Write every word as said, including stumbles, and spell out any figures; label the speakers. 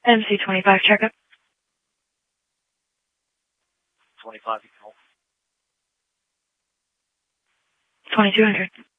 Speaker 1: M C twenty-five checkup.
Speaker 2: twenty-five, you can hold.
Speaker 1: twenty-two hundred.